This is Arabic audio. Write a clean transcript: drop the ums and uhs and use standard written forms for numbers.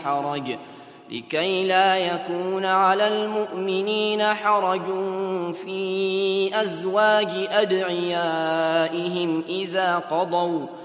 حرج لكي لا يكون على المؤمنين حرج في أزواج أدعيائهم إذا قضوا